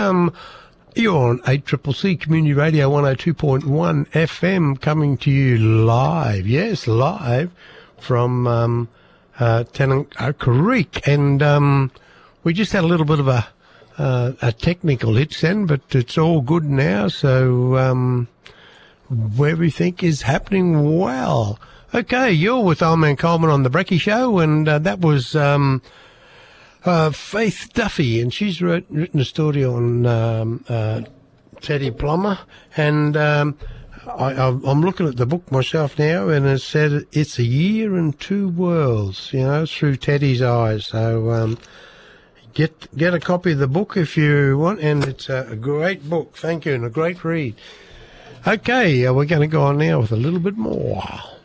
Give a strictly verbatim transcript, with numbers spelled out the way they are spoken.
Um, you're on eight C C C Community Radio one oh two point one F M, coming to you live, yes, live from um, uh, Tennant Creek. And um, we just had a little bit of a, uh, a technical hitch then, but it's all good now, so um, everything is happening well. Okay, you're with Old Man Coleman on the Brekkie Show, and uh, that was um, uh, Faith Duffy, and she's wrote, written a story on um, uh, Teddy Plummer, and um, I, I'm looking at the book myself now, and it said it's a year and two worlds, you know, through Teddy's eyes. So um, get get a copy of the book if you want, and it's a, a great book. Thank you, and a great read. Okay, uh, we're going to go on now with a little bit more.